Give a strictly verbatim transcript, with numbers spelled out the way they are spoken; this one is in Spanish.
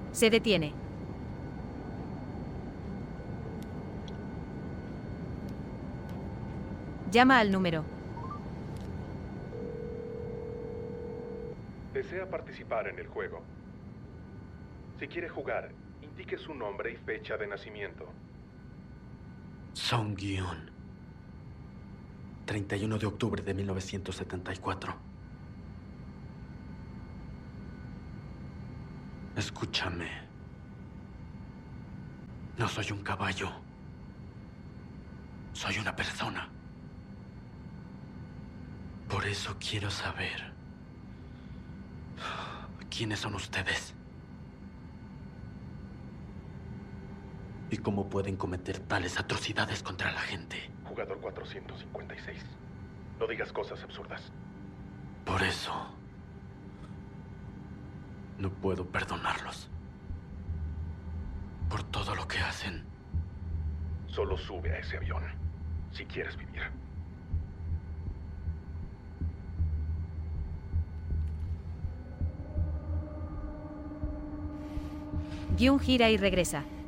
Se detiene. Llama al número. ¿Desea participar en el juego? Si quiere jugar, indique su nombre y fecha de nacimiento. Song Gyun. treinta y uno de octubre de mil novecientos setenta y cuatro. Escúchame. No soy un caballo. Soy una persona. Por eso quiero saber... ¿quiénes son ustedes? ¿Y cómo pueden cometer tales atrocidades contra la gente? Jugador cuatrocientos cincuenta y seis. No digas cosas absurdas. Por eso... no puedo perdonarlos. Por todo lo que hacen. Solo sube a ese avión, si quieres vivir. Gyun gira y regresa.